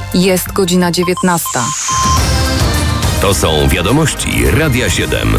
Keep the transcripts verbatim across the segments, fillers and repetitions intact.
Jest godzina dziewiętnasta. To są wiadomości Radia siedem.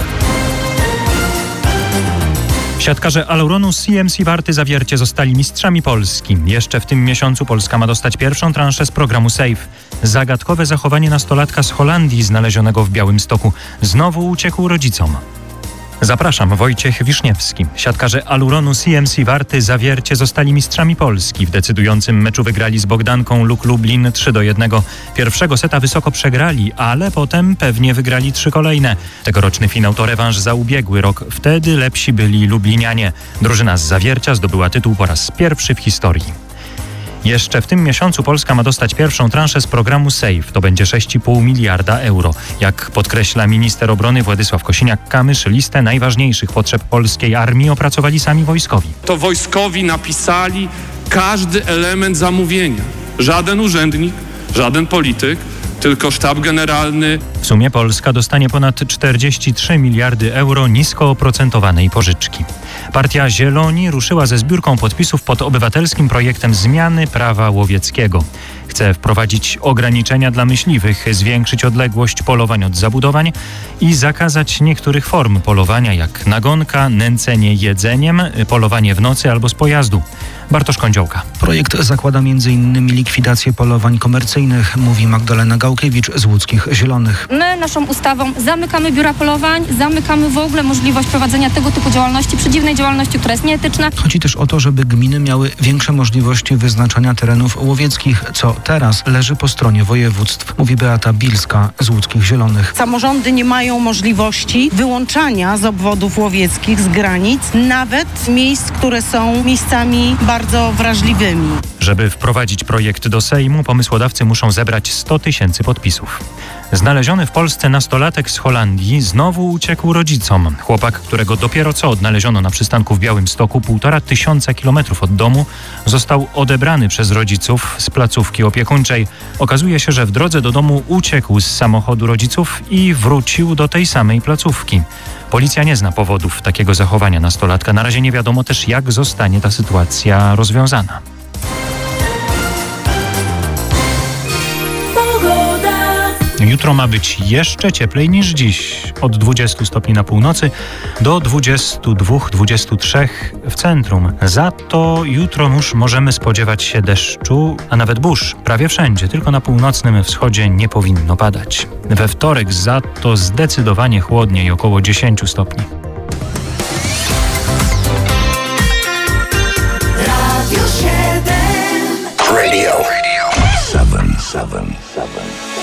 Siatkarze Aluronu C M C Warty Zawiercie zostali mistrzami Polski. Jeszcze w tym miesiącu Polska ma dostać pierwszą transzę z programu SAFE. Zagadkowe zachowanie nastolatka z Holandii znalezionego w Białymstoku znowu uciekł rodzicom. Zapraszam, Wojciech Wiszniewski. Siatkarze Aluronu C M C Warty Zawiercie zostali mistrzami Polski. W decydującym meczu wygrali z Bogdanką Luk Lublin trzy do jednego. Pierwszego seta wysoko przegrali, ale potem pewnie wygrali trzy kolejne. Tegoroczny finał to rewanż za ubiegły rok. Wtedy lepsi byli lublinianie. Drużyna z Zawiercia zdobyła tytuł po raz pierwszy w historii. Jeszcze w tym miesiącu Polska ma dostać pierwszą transzę z programu SAFE. To będzie sześć i pół miliarda euro. Jak podkreśla minister obrony Władysław Kosiniak-Kamysz, listę najważniejszych potrzeb polskiej armii opracowali sami wojskowi. To wojskowi napisali każdy element zamówienia. Żaden urzędnik, żaden polityk, tylko sztab generalny. W sumie Polska dostanie ponad czterdzieści trzy miliardy euro nisko oprocentowanej pożyczki. Partia Zieloni ruszyła ze zbiórką podpisów pod obywatelskim projektem zmiany prawa łowieckiego. Chce wprowadzić ograniczenia dla myśliwych, zwiększyć odległość polowań od zabudowań i zakazać niektórych form polowania, jak nagonka, nęcenie jedzeniem, polowanie w nocy albo z pojazdu. Bartosz Kądziołka. Projekt zakłada między innymi likwidację polowań komercyjnych, mówi Magdalena Gałkiewicz z Łódzkich Zielonych. My naszą ustawą zamykamy biura polowań, zamykamy w ogóle możliwość prowadzenia tego typu działalności, przedziwnej działalności, która jest nieetyczna. Chodzi też o to, żeby gminy miały większe możliwości wyznaczania terenów łowieckich, co teraz leży po stronie województw, mówi Beata Bilska z Łódzkich Zielonych. Samorządy nie mają możliwości wyłączania z obwodów łowieckich, z granic, nawet miejsc, które są miejscami bardzo wrażliwymi. Żeby wprowadzić projekt do Sejmu, pomysłodawcy muszą zebrać sto tysięcy podpisów. Znaleziony w Polsce nastolatek z Holandii znowu uciekł rodzicom. Chłopak, którego dopiero co odnaleziono na przystanku w Białymstoku, półtora tysiąca kilometrów od domu, został odebrany przez rodziców z placówki opiekuńczej. Okazuje się, że w drodze do domu uciekł z samochodu rodziców i wrócił do tej samej placówki. Policja nie zna powodów takiego zachowania nastolatka. Na razie nie wiadomo też, jak zostanie ta sytuacja rozwiązana. Jutro ma być jeszcze cieplej niż dziś. Od dwudziestu stopni na północy do dwudziestu dwóch dwudziestu trzech w centrum. Za to jutro już możemy spodziewać się deszczu, a nawet burz. Prawie wszędzie, tylko na północnym wschodzie nie powinno padać. We wtorek za to zdecydowanie chłodniej, około dziesięciu stopni. Radio. Radio. siedem, siedem, siedem.